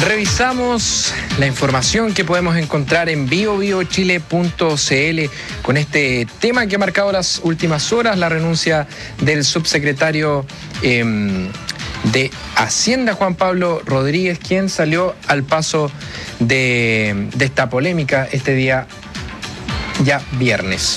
Revisamos la información que podemos encontrar en biobiochile.cl con este tema que ha marcado las últimas horas, la renuncia del subsecretario de Hacienda, Juan Pablo Rodríguez, quien salió al paso de esta polémica este día ya viernes.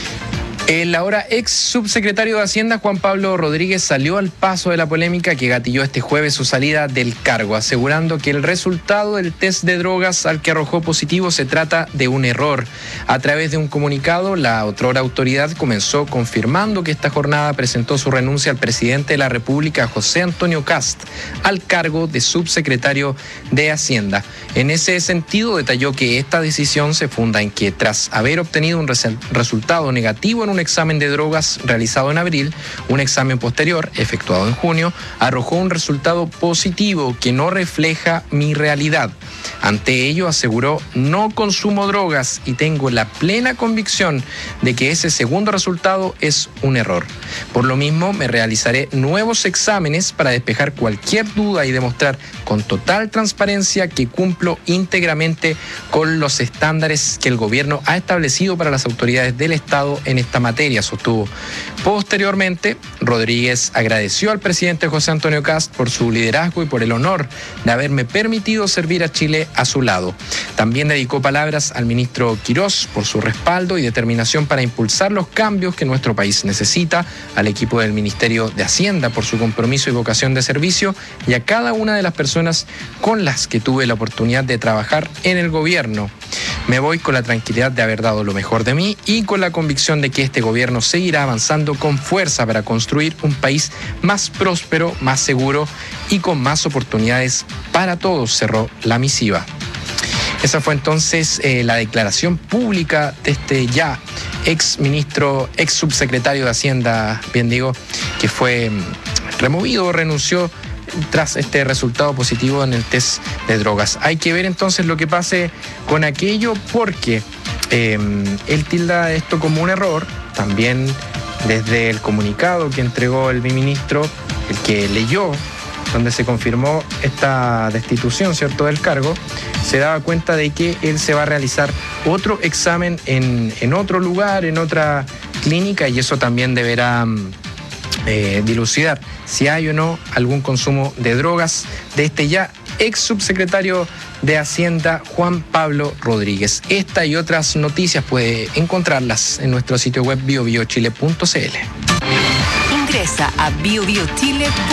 El ahora ex subsecretario de Hacienda, Juan Pablo Rodríguez, salió al paso de la polémica que gatilló este jueves su salida del cargo, asegurando que el resultado del test de drogas al que arrojó positivo se trata de un error. A través de un comunicado, la otrora autoridad comenzó confirmando que esta jornada presentó su renuncia al presidente de la República, José Antonio Kast, al cargo de subsecretario de Hacienda. En ese sentido, detalló que esta decisión se funda en que, tras haber obtenido un resultado negativo en un examen de drogas realizado en abril, un examen posterior, efectuado en junio, arrojó un resultado positivo que no refleja mi realidad. Ante ello, aseguró: no consumo drogas y tengo la plena convicción de que ese segundo resultado es un error. Por lo mismo, me realizaré nuevos exámenes para despejar cualquier duda y demostrar con total transparencia que cumplo íntegramente con los estándares que el gobierno ha establecido para las autoridades del Estado en esta materia, sostuvo. Posteriormente, Rodríguez agradeció al presidente José Antonio Kast por su liderazgo y por el honor de haberme permitido servir a Chile a su lado. También dedicó palabras al ministro Quirós por su respaldo y determinación para impulsar los cambios que nuestro país necesita, al equipo del Ministerio de Hacienda por su compromiso y vocación de servicio, y a cada una de las personas con las que tuve la oportunidad de trabajar en el gobierno. Me voy con la tranquilidad de haber dado lo mejor de mí y con la convicción de que este gobierno seguirá avanzando con fuerza para construir un país más próspero, más seguro y con más oportunidades para todos, cerró la misiva. Esa fue entonces la declaración pública de este ya ex ministro, ex subsecretario de Hacienda, bien digo, que fue removido, renunció tras este resultado positivo en el test de drogas. Hay que ver entonces lo que pase con aquello, porque él tilda esto como un error. También desde el comunicado que entregó el ministro, el que leyó, donde se confirmó esta destitución, ¿cierto?, del cargo, se daba cuenta de que él se va a realizar otro examen en otro lugar, en otra clínica, y eso también deberá dilucidar si hay o no algún consumo de drogas de este ya ex subsecretario de Hacienda, Juan Pablo Rodríguez. Esta y otras noticias puede encontrarlas en nuestro sitio web biobiochile.cl. Ingresa a biobiochile.cl.